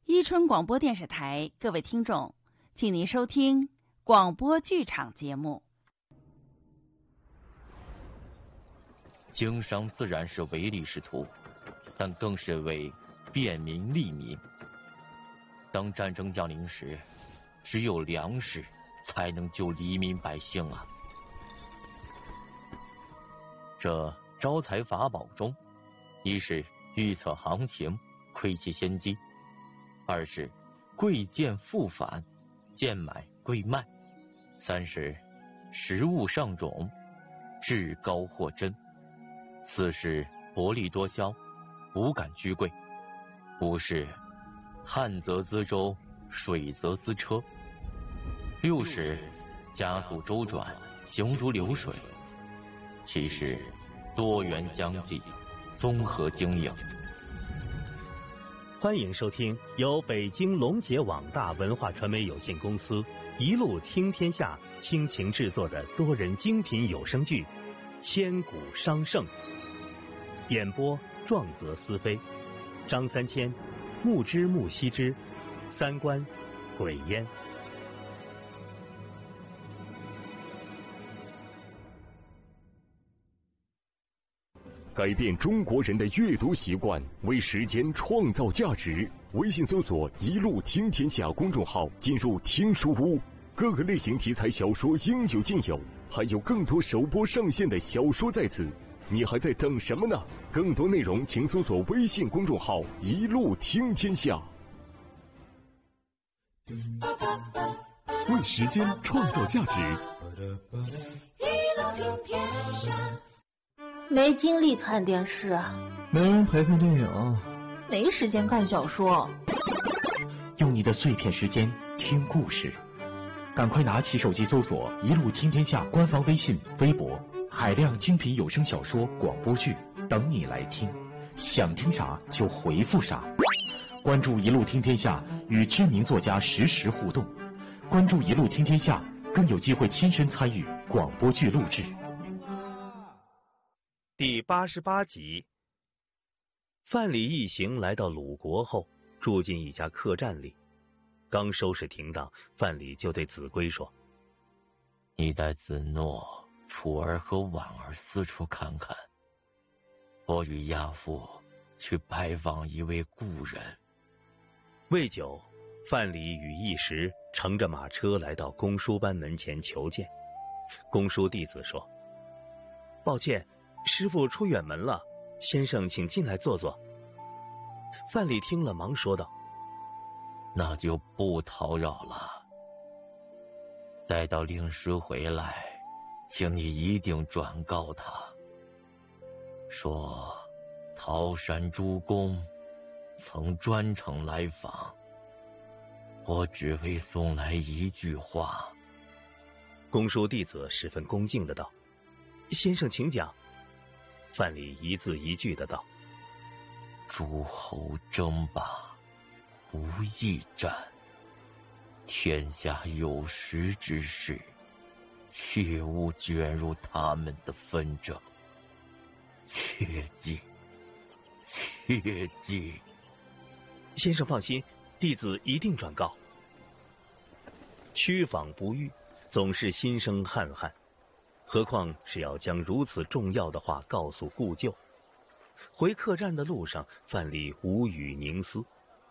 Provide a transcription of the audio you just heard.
伊春广播电视台，各位听众，请您收听广播剧场节目。 经商自然是唯利是图，但更是为便民利民。当战争降临时，只有粮食才能救黎民百姓啊！这招财法宝中，一是预测行情，窥其先机；二是贵贱复返，贱买贵卖；三是食物上种，至高货真；四是薄利多销，无感居贵；五是旱则资舟，水则资车；六是加速周转，行如流水；七是多元相济，综合经营。 欢迎收听由北京龙杰网大文化传媒有限公司一路听天下倾情制作的多人精品有声剧《千古商圣》，演播壮则思飞，张三千、木之木西之，三观鬼烟。 改变中国人的阅读习惯，为时间创造价值。微信搜索“一路听天下”公众号，进入听书屋，各个类型题材小说应有尽有，还有更多首播上线的小说在此。你还在等什么呢？更多内容请搜索微信公众号“一路听天下”。为时间创造价值。 一路听天下。 没精力看电视， 没人陪看电影， 没时间看小说。 用你的碎片时间听故事，赶快拿起手机搜索“一路听天下”官方微信、微博，海量精品有声小说、广播剧等你来听，想听啥就回复啥。关注“一路听天下”，与知名作家实时互动。关注“一路听天下”，更有机会亲身参与广播剧录制。 第88集，范蠡一行来到鲁国后，住进一家客栈里。刚收拾停当，范蠡就对子规说：“ 你带子诺、楚儿和婉儿四处看看，我与亚父去拜访一位故人。” 未久，范蠡与一时乘着马车来到公输班门前求见。公输弟子说：“抱歉，师父出远门了，先生请进来坐坐。”范蠡听了，忙说道：“ 那就不叨扰了。待到令师回来，请你一定转告他，说桃山诸公曾专程来访，我只为送来一句话。” 公输弟子十分恭敬的道：“先生请讲。”范蠡一字一句的道：“ 诸侯争霸，无义战，天下有识之士，切勿卷入他们的纷争，切记，切记。” 先生放心，弟子一定转告。屈访不遇，总是心生憾憾，何况是要将如此重要的话告诉故旧。回客栈的路上，范蠡无语凝思。